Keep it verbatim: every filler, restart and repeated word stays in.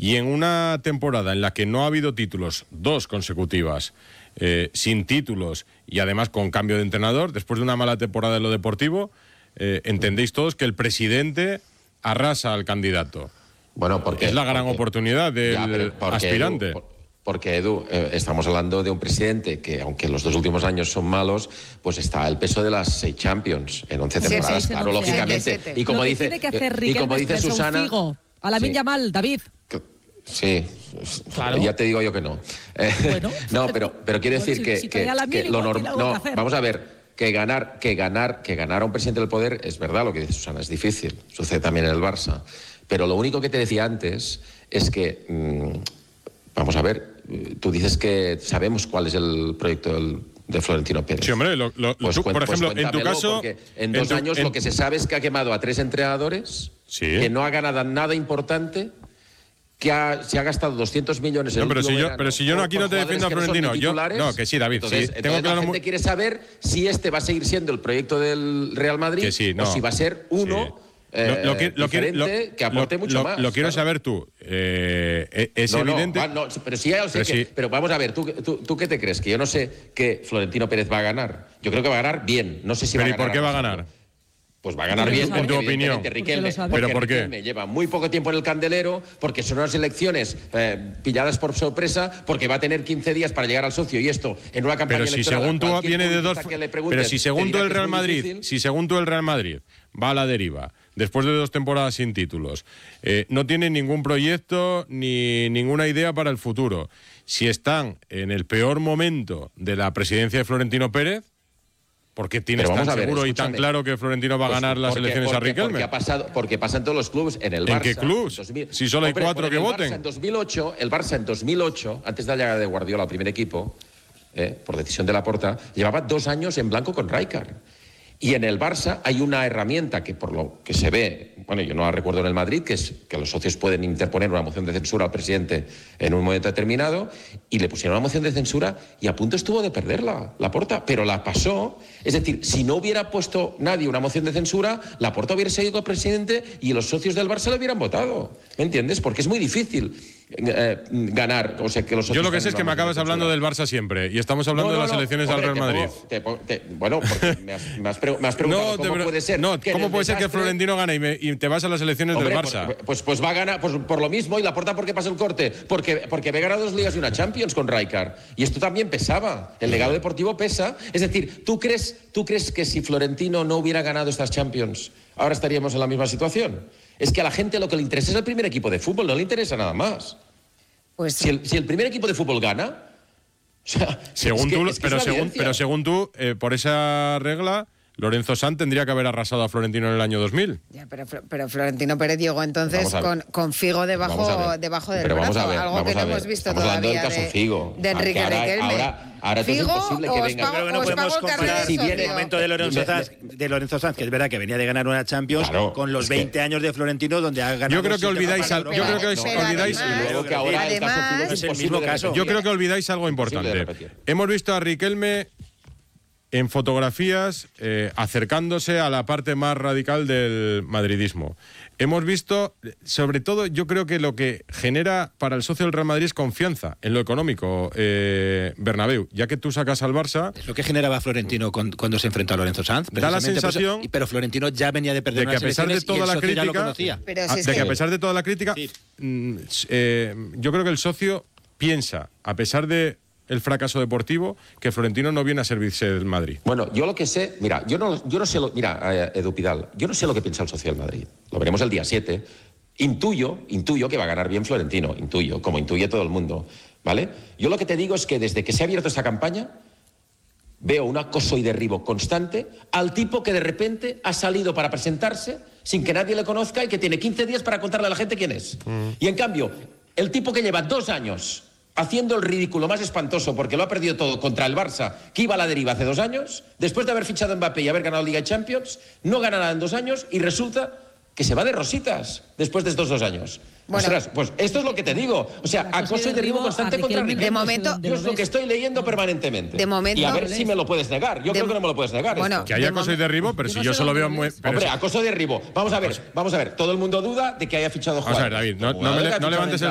y en una temporada en la que no ha habido títulos, dos consecutivas, eh, sin títulos y además con cambio de entrenador, después de una mala temporada en lo deportivo, eh, entendéis todos que el presidente arrasa al candidato. Bueno, porque... Es la gran porque, oportunidad del ya, porque, aspirante. Edu, porque, Edu, eh, estamos hablando de un presidente que, aunque los dos últimos años son malos, pues está el peso de las seis Champions en once temporadas, sí, sí, claro, once, lógicamente. siete. Y como Lo que dice, tiene que hacer y como dice Susana... A la Lamine Yamal, David. Sí, claro. Ya te digo yo que no. Bueno, no, pero, pero quiero decir si, que, si que, que lo normal... No, vamos a ver, que ganar, que, ganar, que ganar a un presidente del poder es verdad lo que dice Susana, es difícil. Sucede también en el Barça. Pero lo único que te decía antes es que, mmm, vamos a ver, tú dices que sabemos cuál es el proyecto del, de Florentino Pérez. Sí, hombre, lo, lo, pues, tú, pues, por ejemplo, pues en tu caso... En dos en tu, años en... lo que se sabe es que ha quemado a tres entrenadores, sí. que no ha ganado nada importante, que ha, se ha gastado doscientos millones en no, pero el si yo, verano, pero si yo no aquí no te defiendo a Florentino, no yo no, que sí, David, entonces, sí, entonces tengo la claro gente muy... quiere saber si este va a seguir siendo el proyecto del Real Madrid que sí, no. o si va a ser uno sí. Eh, lo, lo, que, lo, que, lo, que aporte lo, mucho lo, más. Lo quiero claro. saber tú. Eh, es no, evidente. No, no, pero sí, ya lo sé. Pero, que, sí. pero vamos a ver, ¿tú, tú, ¿tú qué te crees? Que yo no sé que Florentino Pérez va a ganar. Yo creo que va a ganar bien. No sé si pero va a ganar. ¿y por qué va a ganar? Pues va a ganar bien, en tu opinión. Riquelme, ¿Pero por qué? Riquelme lleva muy poco tiempo en el candelero, porque son unas elecciones eh, pilladas por sorpresa, porque va a tener quince días para llegar al socio y esto en una campaña pero si electoral. Según tú viene de dos, pero si según tú el Real Madrid, si según tú el Real Madrid va a la deriva después de dos temporadas sin títulos, eh, no tiene ningún proyecto ni ninguna idea para el futuro. Si están en el peor momento de la presidencia de Florentino Pérez, ¿por qué tienes tan ver, seguro y tan claro que Florentino va a pues, ganar las porque, elecciones porque, a Riquelme? Porque, ha pasado, porque pasa en todos los clubes. En el Barça. ¿En qué clubs? En dos mil, si solo hay hombre, cuatro que voten. Barça en dos mil ocho, el Barça en dos mil ocho, antes de la llegada de Guardiola al primer equipo, eh, por decisión de Laporta, llevaba dos años en blanco con Rijkaard. Y en el Barça hay una herramienta que por lo que se ve, bueno, yo no la recuerdo en el Madrid, que es que los socios pueden interponer una moción de censura al presidente en un momento determinado, y le pusieron una moción de censura y a punto estuvo de perderla, Laporta, pero la pasó. Es decir, si no hubiera puesto nadie una moción de censura, Laporta hubiera seguido como presidente y los socios del Barça le hubieran votado. ¿Me entiendes? Porque es muy difícil eh, ganar. O sea, que los yo lo que sé es que me acabas hablando del Barça siempre y estamos hablando no, no, de las no, elecciones hombre, al Real Madrid. Te pongo, te, te, bueno, porque me has, me has, pre, me has preguntado no, cómo te, puede ser. No, ¿cómo puede desastre, ser que Florentino gane y, me, y te vas a las elecciones hombre, del Barça? Pues, pues, pues va a ganar pues, por lo mismo y Laporta porque pasa el corte. Porque, porque ve ganar dos ligas y una Champions con Rijkaard. Y esto también pesaba. El legado deportivo pesa. Es decir, ¿tú crees, ¿tú crees que si Florentino no hubiera ganado estas Champions, ahora estaríamos en la misma situación? Es que a la gente lo que le interesa es el primer equipo de fútbol, no le interesa nada más. Pues si el, si el primer equipo de fútbol gana, o sea, según es que, tú, es que pero, es según, pero según tú, eh, por esa regla, Lorenzo Sanz tendría que haber arrasado a Florentino en el año dos mil. Ya, pero, pero Florentino Pérez llegó entonces con, con Figo debajo, debajo del pero brazo, ver, algo que no hemos visto estamos todavía del caso de, Figo. de Enrique ahora, Riquelme. Ahora, ahora Figo, es imposible que venga. Creo que no podemos comparar si viene el momento de Lorenzo Sanz, de Lorenzo Sanz, que es verdad que venía de ganar una Champions, claro, con los veinte que... años de Florentino, donde ha ganado. Yo creo que olvidáis, al, yo creo que es, olvidáis. Que ahora el caso Figo es el mismo caso. Yo creo que olvidáis algo importante. Hemos visto a Riquelme en fotografías eh, acercándose a la parte más radical del madridismo. Hemos visto, sobre todo, yo creo que lo que genera para el socio del Real Madrid es confianza en lo económico, eh, Bernabéu, ya que tú sacas al Barça... Es lo que generaba Florentino con, cuando se enfrentó a Lorenzo Sanz. Da la sensación... Eso, pero Florentino ya venía de perder de que a pesar de toda la crítica, pero si de es que, que a pesar de toda la crítica, sí. eh, yo creo que el socio piensa, a pesar de el fracaso deportivo, que Florentino no viene a servirse del Madrid. Bueno, yo lo que sé, mira, yo no, yo no sé, lo, mira, Edu Pidal, yo no sé lo que piensa el socio del Madrid. Lo veremos el día siete. Intuyo, intuyo que va a ganar bien Florentino, intuyo, como intuye todo el mundo, ¿vale? Yo lo que te digo es que desde que se ha abierto esta campaña, veo un acoso y derribo constante al tipo que de repente ha salido para presentarse sin que nadie le conozca y que tiene quince días para contarle a la gente quién es. Mm. Y en cambio, el tipo que lleva dos años haciendo el ridículo más espantoso porque lo ha perdido todo contra el Barça, que iba a la deriva hace dos años, después de haber fichado a Mbappé y haber ganado Liga y Champions, no gana nada en dos años y resulta que se va de rositas después de estos dos años. Bueno, Ostras, pues esto es lo que te digo. O sea, acoso y derribo constante contra Riquelme. De momento, yo es lo que estoy leyendo permanentemente. De momento, y a ver si me lo puedes negar. Yo de, creo que no me lo puedes negar. Bueno, esto. Que haya acoso y derribo, pero yo si no yo solo veo muy... Hombre, acoso y derribo. Vamos a ver, vamos a ver. Todo el mundo duda de que haya fichado Juan. Vamos a ver, David, no, no, me, no levantes el